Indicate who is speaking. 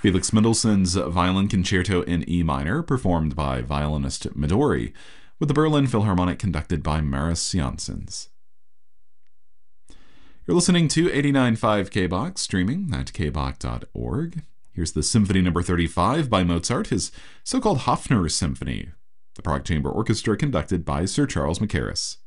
Speaker 1: Felix Mendelssohn's Violin Concerto in E minor, performed by violinist Midori, with the Berlin Philharmonic conducted by Maris Janssens. You're listening to 89.5 KBOX, streaming at kbok.org. Here's the Symphony No. 35 by Mozart, his so-called Hofner Symphony, the Prague Chamber Orchestra conducted by Sir Charles Mackerras.